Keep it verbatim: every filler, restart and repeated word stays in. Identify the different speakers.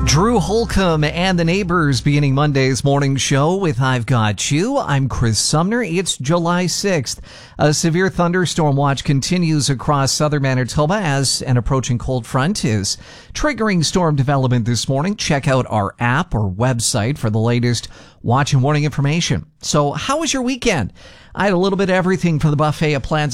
Speaker 1: Drew Holcomb and the Neighbors beginning Monday's morning show with I've Got You. I'm Chris Sumner. It's July sixth. A severe thunderstorm watch continues across southern Manitoba as an approaching cold front is triggering storm development this morning. Check out our app or website for the latest watch and warning information. So how was your weekend? I had a little bit of everything from the buffet of plans